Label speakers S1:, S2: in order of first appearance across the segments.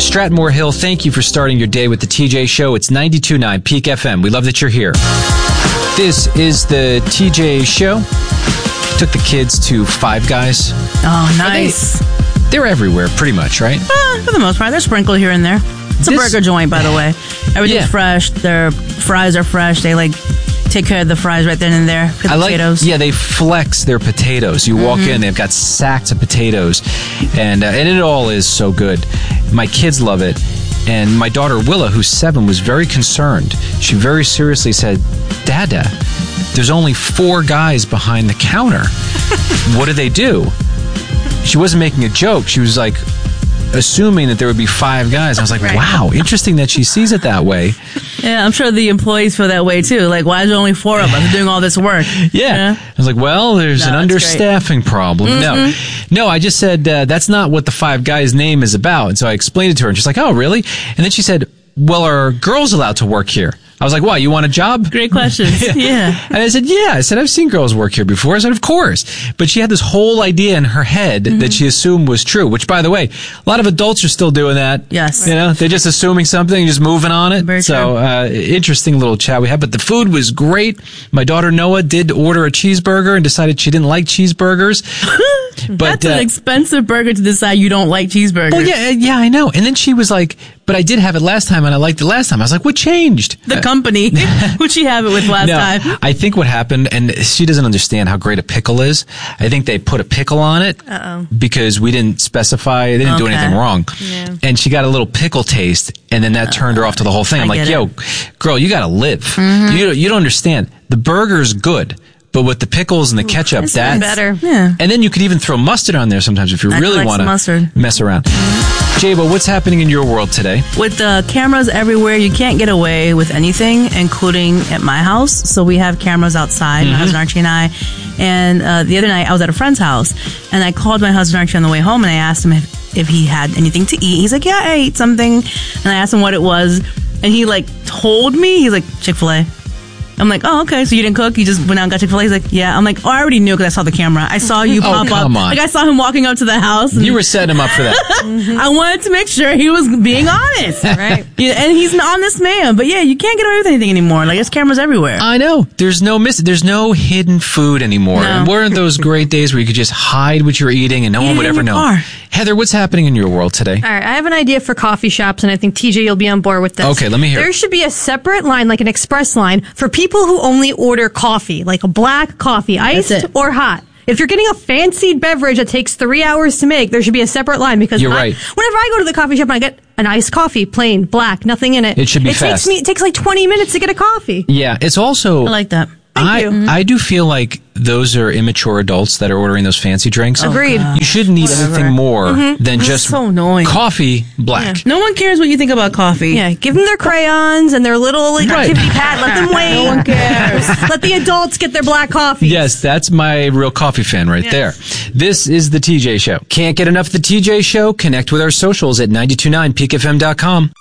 S1: Stratmore Hill, thank you for starting your day with the TJ Show. It's 92.9 Peak FM. We love that you're here. This is the TJ Show. Took the kids to Five Guys.
S2: Oh, nice.
S1: They're everywhere, pretty much, right?
S2: For the most part. They're sprinkled here and there. It's a burger joint, by the way. Everything's fresh. Their fries are fresh. They, take care of the fries right then and there. Potatoes.
S1: They flex their potatoes. You walk in, they've got sacks of potatoes. And it all is so good. My kids love it. And my daughter, Willa, who's 7, was very concerned. She very seriously said, Dada, there's only 4 guys behind the counter. What do they do? She wasn't making a joke. She was assuming that there would be 5 guys. I was like, wow, interesting that she sees it that way.
S2: Yeah, I'm sure the employees feel that way too. Why is there only 4 of us doing all this work?
S1: Yeah. I was like, well, there's an understaffing problem. No, I just said, that's not what the 5 guys name is about. And so I explained it to her and she's like, oh, really? And then she said, well, are girls allowed to work here? I was like, why, you want a job?
S2: Great questions. Yeah.
S1: And I said, I've seen girls work here before. I said, of course. But she had this whole idea in her head that she assumed was true, which, by the way, a lot of adults are still doing that.
S2: Yes.
S1: They're just assuming something and just moving on it.
S2: Very
S1: so, interesting little chat we had. But the food was great. My daughter Noah did order a cheeseburger and decided she didn't like cheeseburgers. But
S2: that's an expensive burger to decide you don't like cheeseburgers.
S1: Well, yeah, I know. And then she was like, but I did have it last time and I liked it last time. I was like, what changed?
S2: The company. Who'd she have it with last time?
S1: I think what happened, and she doesn't understand how great a pickle is. I think they put a pickle on it because we didn't specify. They didn't do anything wrong. Yeah. And she got a little pickle taste, and then that turned her off to the whole thing. I'm like, yo, girl, you got to live. Mm-hmm. You don't understand. The burger's good. But with the pickles and the ketchup, that's
S3: better.
S2: Yeah.
S1: And then you could even throw mustard on there sometimes if you really want to mess around. Jabo, what's happening in your world today?
S2: With the cameras everywhere, you can't get away with anything, including at my house. So we have cameras outside, my husband Archie and I. And the other night, I was at a friend's house, and I called my husband Archie on the way home, and I asked him if he had anything to eat. He's like, yeah, I ate something. And I asked him what it was, and he told me. He's like, Chick-fil-A. I'm like, oh, okay, so you didn't cook? You just went out and got Chick-fil-A? He's like, yeah. I'm like, oh, I already knew because I saw the camera. I saw you pop up.
S1: Come on.
S2: I saw him walking up to the house.
S1: You were setting him up for that.
S2: I wanted to make sure he was being honest.
S3: Right.
S2: Yeah, and he's an honest man. But yeah, you can't get away with anything anymore. There's cameras everywhere.
S1: I know. There's no hidden food anymore.
S2: No.
S1: And weren't those great days where you could just hide what you're eating and no one would ever know? Heather, what's happening in your world today?
S3: All right, I have an idea for coffee shops, and I think, TJ, you'll be on board with this.
S1: Okay, let me hear.
S3: There should be a separate line, like an express line, for people who only order coffee, like a black coffee, iced or hot. If you're getting a fancied beverage that takes 3 hours to make, there should be a separate line because
S1: you're right.
S3: Whenever I go to the coffee shop and I get an iced coffee, plain, black, nothing in it.
S1: It should be fast.
S3: It takes 20 minutes to get a coffee.
S1: Yeah, it's also...
S2: I like that.
S1: I do feel like those are immature adults that are ordering those fancy drinks.
S3: Agreed.
S1: You shouldn't need anything more than just
S2: so annoying.
S1: Coffee black.
S2: Yeah. No one cares what you think about coffee.
S3: Yeah, give them their crayons and their little activity pad. Let them wait.
S2: No one cares.
S3: Let the adults get their black coffee.
S1: Yes, that's my real coffee fan right there. This is the TJ Show. Can't get enough of the TJ Show? Connect with our socials at 929peakfm.com.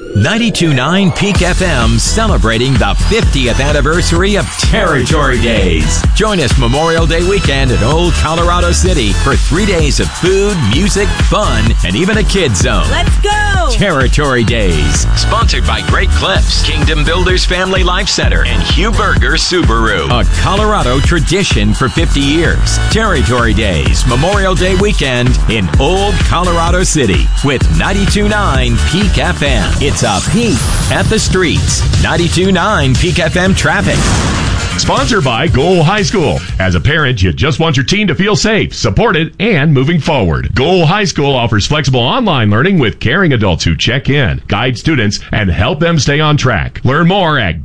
S4: 92.9 Peak FM celebrating the 50th anniversary of Territory Days. Join us Memorial Day weekend at Old Colorado City for 3 days of food, music, fun, and even a kid zone.
S2: Let's go!
S4: Territory Days. Sponsored by Great Clips, Kingdom Builders Family Life Center, and Hugh Berger Subaru. A Colorado tradition for 50 years. Territory Days, Memorial Day weekend in Old Colorado City with 92.9 Peak FM. It's a peek at the streets. 92.9 Peak FM traffic.
S5: Sponsored by Goal High School. As a parent, you just want your teen to feel safe, supported, and moving forward. Goal High School offers flexible online learning with caring adults who check in, guide students, and help them stay on track. Learn more at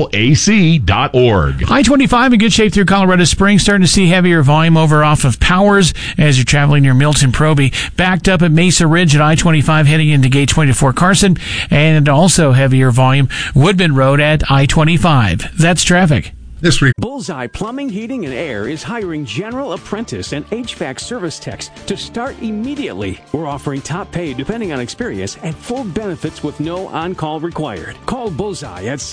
S5: goalac.org.
S6: I-25 in good shape through Colorado Springs. Starting to see heavier volume over off of Powers as you're traveling near Milton Proby. Backed up at Mesa Ridge at I-25 heading into Gate 24 Carson. And also heavier volume Woodman Road at I-25. That's traffic.
S7: This week,
S8: Bullseye Plumbing, Heating, and Air is hiring general apprentice and HVAC service techs to start immediately. We're offering top pay depending on experience and full benefits with no on-call required. Call Bullseye at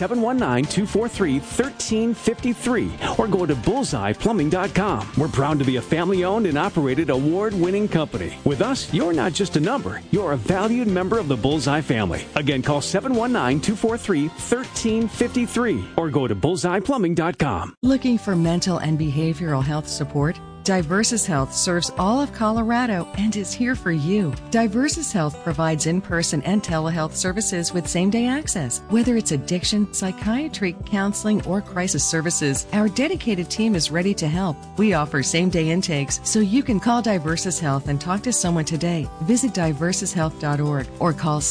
S8: 719-243-1353 or go to bullseyeplumbing.com. We're proud to be a family-owned and operated award-winning company. With us, you're not just a number. You're a valued member of the Bullseye family. Again, call 719-243-1353 or go to bullseyeplumbing.com.
S9: Looking for mental and behavioral health support? Diversus Health serves all of Colorado and is here for you. Diversus Health provides in-person and telehealth services with same-day access. Whether it's addiction, psychiatry, counseling, or crisis services, our dedicated team is ready to help. We offer same-day intakes, so you can call Diversus Health and talk to someone today. Visit diversushealth.org or call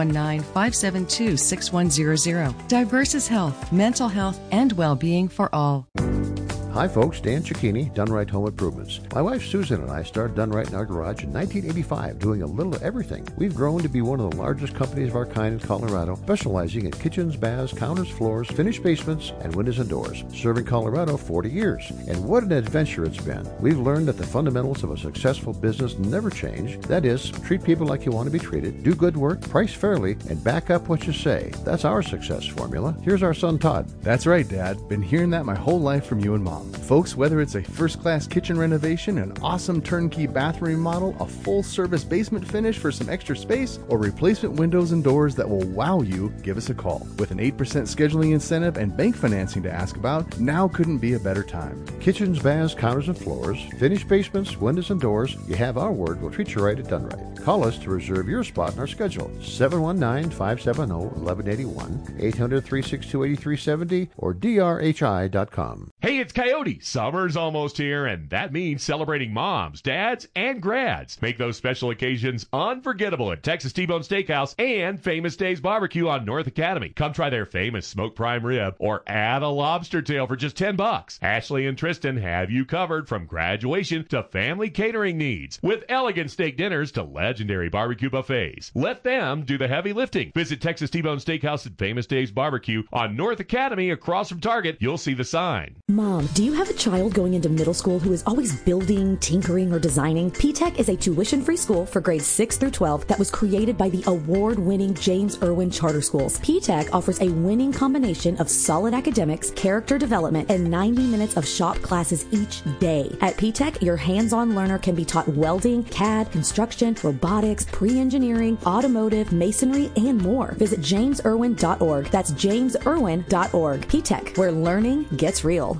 S9: 719-572-6100. Diversus Health, mental health and well-being for all.
S10: Hi folks, Dan Cicchini, Done Right Home Improvements. My wife Susan and I started Done Right in our garage in 1985, doing a little of everything. We've grown to be one of the largest companies of our kind in Colorado, specializing in kitchens, baths, counters, floors, finished basements, and windows and doors. Serving Colorado 40 years. And what an adventure it's been. We've learned that the fundamentals of a successful business never change. That is, treat people like you want to be treated, do good work, price fairly, and back up what you say. That's our success formula. Here's our son Todd.
S11: That's right, Dad. Been hearing that my whole life from you and Mom. Folks, whether it's a first-class kitchen renovation, an awesome turnkey bathroom remodel, a full-service basement finish for some extra space, or replacement windows and doors that will wow you, give us a call. With an 8% scheduling incentive and bank financing to ask about, now couldn't be a better time.
S10: Kitchens, baths, counters, and floors, finished basements, windows, and doors. You have our word. We'll treat you right at Done Right. Call us to reserve your spot in our schedule. 719-570-1181, 800-362-8370, or drhi.com.
S5: Hey, it's Coyote. Summer's almost here, and that means celebrating moms, dads, and grads. Make those special occasions unforgettable at Texas T-Bone Steakhouse and Famous Dave's Barbecue on North Academy. Come try their famous smoked prime rib or add a lobster tail for just $10. Ashley and Tristan have you covered from graduation to family catering needs with elegant steak dinners to legendary barbecue buffets. Let them do the heavy lifting. Visit Texas T-Bone Steakhouse at Famous Dave's Barbecue on North Academy across from Target. You'll see the sign.
S12: Mom, do you have a child going into middle school who is always building, tinkering, or designing? P-TECH is a tuition-free school for grades 6 through 12 that was created by the award-winning James Irwin Charter Schools. P-TECH offers a winning combination of solid academics, character development, and 90 minutes of shop classes each day. At P-TECH, your hands-on learner can be taught welding, CAD, construction, robotics, pre-engineering, automotive, masonry, and more. Visit jamesirwin.org. That's jamesirwin.org. P-TECH, where learning gets real.